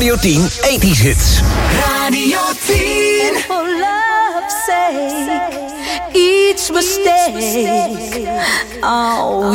Radio 10 80's Hits. Radio 10. And for love's sake, each mistake, oh,